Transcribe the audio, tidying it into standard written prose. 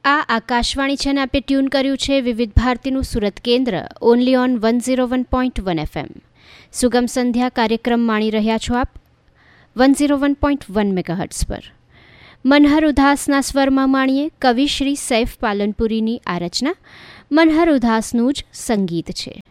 આ આકાશવાણી છે અને આપે ટ્યુન કર્યું છે વિવિધ ભારતીનું સુરત કેન્દ્ર ઓનલી ઓન 101.1 FM. સુગમ સંધ્યા કાર્યક્રમ માણી રહ્યા છો આપ 101.1 મેગાહર્ટ્ઝ પર. મનહર ઉદાસના સ્વરમાં માણીએ કવિ શ્રી સૈફ પાલનપુરીની આ રચના. મનહર ઉદાસનું જ સંગીત છે.